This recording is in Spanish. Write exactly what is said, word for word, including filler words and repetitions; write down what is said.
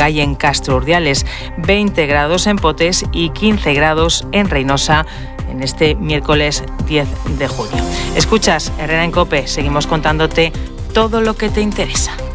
y en Castro Urdiales, veinte grados en Potes y quince grados en Reynosa en este miércoles diez de junio. Escuchas Herrera en COPE, seguimos contándote todo lo que te interesa.